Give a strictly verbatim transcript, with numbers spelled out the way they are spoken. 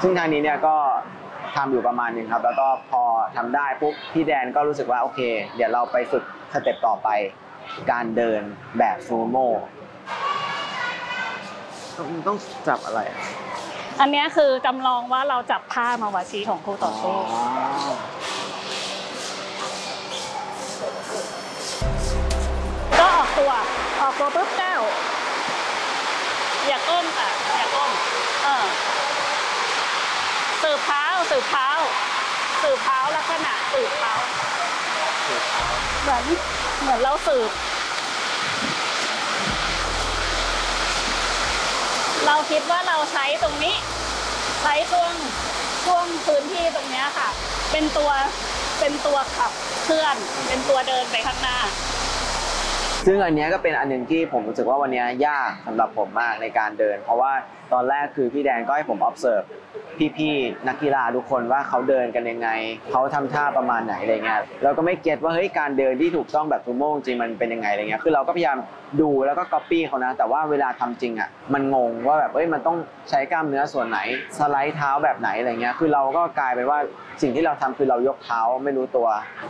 ซึ่งทางนี้เนี่ยก็ทำอยู่ประมาณนึงครับแล้วก็พอทำได้ปุ๊บพี่แดนก็รู้สึกว่าโอเคเดี๋ยวเราไปฝึกสเต็ปต่อไปการเดินแบบซูโม่ต้องจับอะไรอันนี้คือจำลองว่าเราจับท่ามาวาชีของคู่ต่อสู้ก็ออกตัวออกตัวปุ๊บแก้วอย่าก้มค่ะอย่าก้มเออสืบเท้าสืบเท้าสืบเท้าลักษณะสืบเท้าเหมือนเหมือนเราสืบเราคิดว่าเราใช้ตรงนี้ใช้ช่วงช่วงพื้นที่ตรงนี้ค่ะเป็นตัวเป็นตัวขับเคลื่อนเป็นตัวเดินไปข้างหน้าซึ่งอันนี้ก็เป็นอันหนึ่งที่ผมรู้สึกว่าวันนี้ยากสำหรับผมมากในการเดินเพราะว่าตอนแรกคือพี่แดนก็ให้ผม observe พี่ๆนักกีฬาทุกคนว่าเขาเดินกันยังไงเขาทำท่าประมาณไหนอะไรเงี้ยเราก็ไม่เก็ตว่าเฮ้ยการเดินที่ถูกต้องแบบซูโม่จริงมันเป็นยังไงอะไรเงี้ยคือเราก็พยายามดูแล้วก็ copy เขานะแต่ว่าเวลาทำจริงอ่ะมันงงว่าแบบเอ้ยมันต้องใช้กล้ามเนื้อส่วนไหนสไลด์เท้าแบบไหนอะไรเงี้ยคือเราก็กลายเป็นว่าสิ่งที่เราทำคือเรายกเท้าไม่รู้ตัว